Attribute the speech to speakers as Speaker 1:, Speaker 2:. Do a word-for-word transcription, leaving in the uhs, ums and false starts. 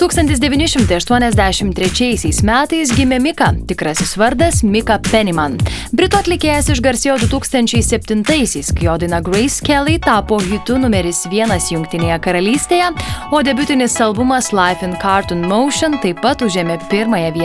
Speaker 1: tūkstantis devyni šimtai aštuoniasdešimt trečiaisiais metais gimė Mika, tikrasis vardas Mika Pennyman. Britų atlikėjas išgarsėjo du tūkstančiai septintaisiais, kai jo daina Grace Kelly tapo hitu numeris vienas Jungtinėje karalystėje, o debiutinis albumas Life in Cartoon Motion taip pat užėmė pirmąją vietą